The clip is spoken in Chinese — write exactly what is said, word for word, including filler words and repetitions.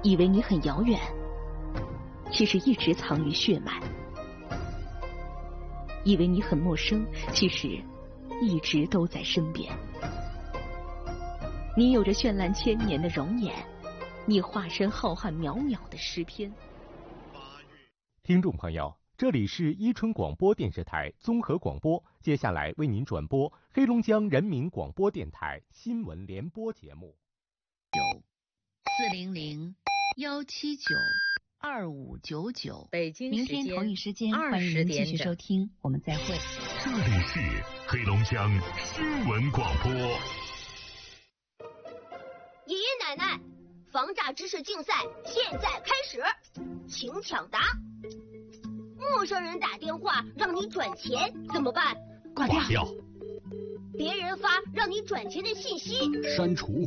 以为你很遥远，其实一直藏于血脉；以为你很陌生，其实一直都在身边。你有着绚烂千年的容颜，你化身浩瀚渺渺的诗篇。 听众朋友，这里是伊春广播电视台综合广播，接下来为您转播黑龙江人民广播电台新闻联播节目。 九四零零幺七九二五九九， 北京明天同一时间欢迎您继续收听，我们再会。 这里是黑龙江新闻广播。 爷爷奶奶，防诈知识竞赛现在开始，请抢答。陌生人打电话让你转钱怎么办？ 挂掉。 别人发让你转钱的信息， 删除。